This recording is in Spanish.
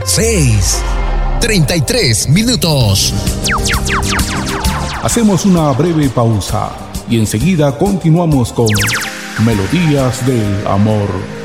6:33 minutos. Hacemos una breve pausa y enseguida continuamos con Melodías del Amor.